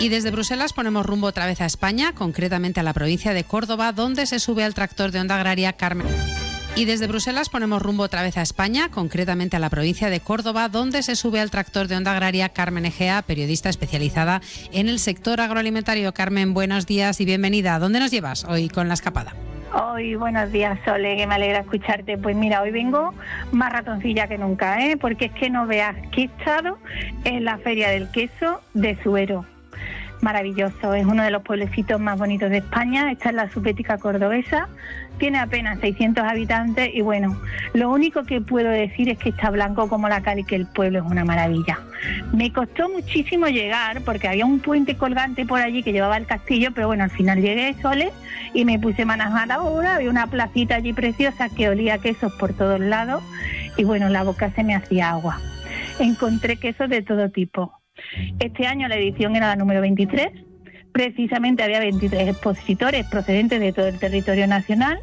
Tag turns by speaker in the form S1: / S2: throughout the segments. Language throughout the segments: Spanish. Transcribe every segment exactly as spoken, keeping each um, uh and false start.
S1: Y desde Bruselas ponemos rumbo otra vez a España, concretamente a la provincia de Córdoba, donde se sube al tractor de Onda Agraria Carmen. Y desde Bruselas ponemos rumbo otra vez a España, concretamente a la provincia de Córdoba, donde se sube al tractor de Onda Agraria Carmen Egea, periodista especializada en el sector agroalimentario. Carmen, buenos días y bienvenida. ¿Dónde nos llevas hoy con la escapada?
S2: Hoy, buenos días, Sole, que me alegra escucharte. Pues mira, hoy vengo más ratoncilla que nunca, ¿eh? Porque es que no veas que he estado en la Feria del Queso de Suero. Maravilloso, es uno de los pueblecitos más bonitos de España, está en la subética cordobesa, tiene apenas seiscientos habitantes y bueno, lo único que puedo decir es que está blanco como la cal y que el pueblo es una maravilla. Me costó muchísimo llegar porque había un puente colgante por allí que llevaba al castillo, pero bueno, al final llegué, Sole, y me puse manos a la obra, había una placita allí preciosa que olía a quesos por todos lados y bueno, la boca se me hacía agua. Encontré quesos de todo tipo. Este año la edición era la número veintitrés, precisamente había veintitrés expositores procedentes de todo el territorio nacional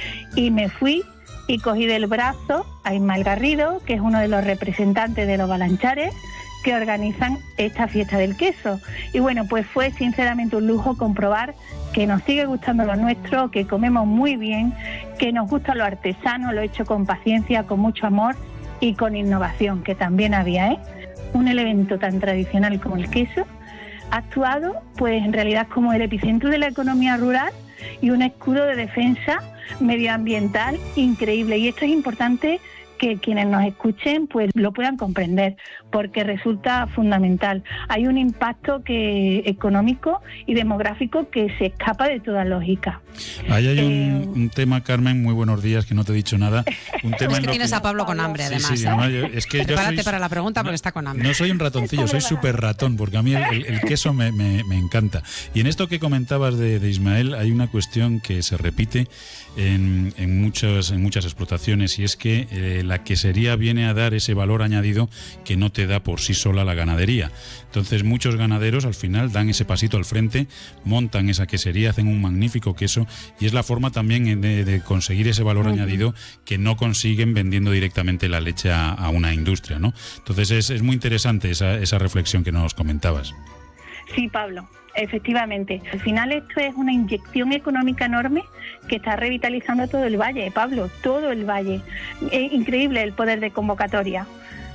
S2: y me fui y cogí del brazo a Ismael Garrido, que es uno de los representantes de los Balanchares que organizan esta fiesta del queso. Y bueno, pues fue sinceramente un lujo comprobar que nos sigue gustando lo nuestro, que comemos muy bien, que nos gusta lo artesano, lo hecho con paciencia, con mucho amor y con innovación, que también había, ¿eh? Un evento tan tradicional como el queso ha actuado pues en realidad como el epicentro de la economía rural y un escudo de defensa medioambiental increíble. Y esto es importante que quienes nos escuchen pues lo puedan comprender porque resulta fundamental. Hay un impacto que económico y demográfico que se escapa de toda lógica.
S3: Ahí hay
S2: eh,
S3: un, un tema, Carmen, muy buenos días, que no te he dicho nada. Un tema
S1: es que
S3: en
S1: tienes
S3: que...
S1: a Pablo con hambre, además.
S3: Sí, sí,
S1: ¿eh?
S3: no, yo, es que
S1: Prepárate
S3: yo soy...
S1: para la pregunta porque
S3: no,
S1: está con hambre.
S3: No soy un ratoncillo, soy súper ratón, porque a mí el, el, el queso me, me, me encanta. Y en esto que comentabas de, de Ismael, hay una cuestión que se repite en, en, muchas, en muchas explotaciones, y es que eh, la quesería viene a dar ese valor añadido que no te da por sí sola la ganadería. Entonces muchos ganaderos al final dan ese pasito al frente, montan esa quesería, hacen un magnífico queso y es la forma también de, de conseguir ese valor uh-huh. añadido que no consiguen vendiendo directamente la leche a, a una industria, ¿no? Entonces es, es muy interesante esa, esa reflexión que nos comentabas.
S2: Sí, Pablo, efectivamente. Al final esto es una inyección económica enorme que está revitalizando todo el valle, Pablo, todo el valle. Es increíble el poder de convocatoria.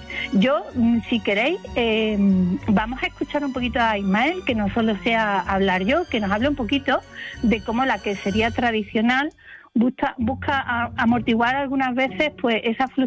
S2: Yo, si queréis, eh, vamos a escuchar un poquito a Ismael, que no solo sea hablar yo, que nos hable un poquito de cómo la quesería tradicional busca, busca a, amortiguar algunas veces pues esa fluctuación